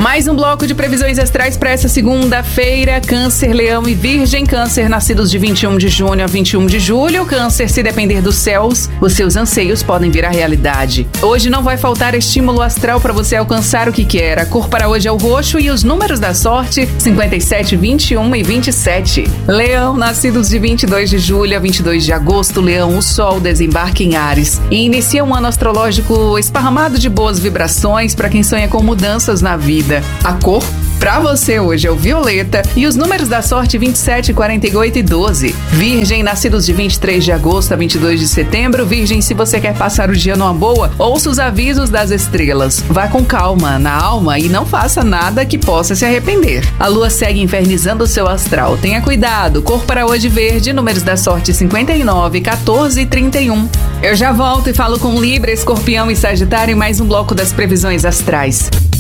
Mais um bloco de previsões astrais para essa segunda-feira. Câncer, Leão e Virgem. Câncer, nascidos de 21 de junho a 21 de julho. Câncer, se depender dos céus, os seus anseios podem virar realidade. Hoje não vai faltar estímulo astral para você alcançar o que quer. A cor para hoje é o roxo e os números da sorte, 57, 21 e 27. Leão, nascidos de 22 de julho a 22 de agosto. Leão, o Sol desembarca em Áries e inicia um ano astrológico esparramado de boas vibrações para quem sonha com mudanças na vida. A cor pra você hoje é o violeta e os números da sorte 27, 48 e 12. Virgem, nascidos de 23 de agosto a 22 de setembro. Virgem, se você quer passar o dia numa boa, ouça os avisos das estrelas. Vá com calma na alma e não faça nada que possa se arrepender. A lua segue infernizando o seu astral. Tenha cuidado. Cor para hoje verde, números da sorte 59, 14 e 31. Eu já volto e falo com Libra, Escorpião e Sagitário em mais um bloco das previsões astrais.